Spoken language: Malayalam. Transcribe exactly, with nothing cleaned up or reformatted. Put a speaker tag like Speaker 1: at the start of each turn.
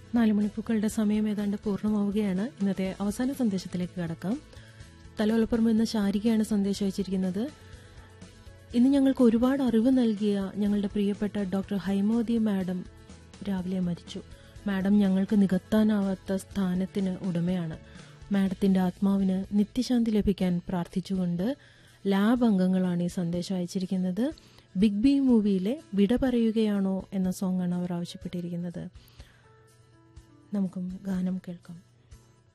Speaker 1: നാല് മണിപ്പൂക്കളുടെ സമയം ഏതാണ്ട് പൂർണ്ണമാവുകയാണ്. ഇന്നത്തെ അവസാന സന്ദേശത്തിലേക്ക് കടക്കാം. തലവലപ്പുറം എന്ന ശാരികയാണ് സന്ദേശം അയച്ചിരിക്കുന്നത്. ഇന്ന് ഞങ്ങൾക്ക് ഒരുപാട് അറിവ് നൽകിയ ഞങ്ങളുടെ പ്രിയപ്പെട്ട ഡോക്ടർ ഹൈമോദി മാഡം രാവിലെ മരിച്ചു. മാഡം ഞങ്ങൾക്ക് നികത്താനാവാത്ത സ്ഥാനത്തിന് ഉടമയാണ്. മാഡത്തിന്റെ ആത്മാവിന് നിത്യശാന്തി ലഭിക്കാൻ പ്രാർത്ഥിച്ചുകൊണ്ട് ലാബ് അംഗങ്ങളാണ് ഈ സന്ദേശം അയച്ചിരിക്കുന്നത്. ബിഗ് ബി മൂവിയിലെ വിട പറയുകയാണോ എന്ന സോങ്ങാണ് അവർ ആവശ്യപ്പെട്ടിരിക്കുന്നത്. നമുക്കും ഗാനം കേൾക്കാം.